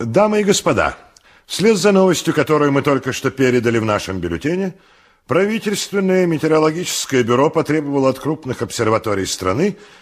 Дамы и господа, вслед за новостью, которую мы только что передали в нашем бюллетене, правительственное метеорологическое бюро потребовало от крупных обсерваторий страны